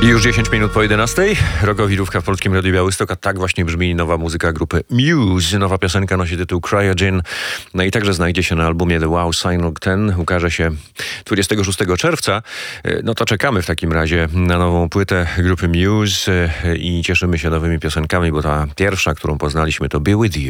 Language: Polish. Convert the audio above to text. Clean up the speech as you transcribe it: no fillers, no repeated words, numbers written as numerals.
I już 10 minut po 11. Rokowirówka w Polskim Radiu Białystok, a tak właśnie brzmi nowa muzyka grupy Muse. Nowa piosenka nosi tytuł Cryogen. No i także znajdzie się na albumie The Wow Sign 10. Ukaże się 26 czerwca. No to czekamy w takim razie na nową płytę grupy Muse i cieszymy się nowymi piosenkami, bo ta pierwsza, którą poznaliśmy, to Be With You.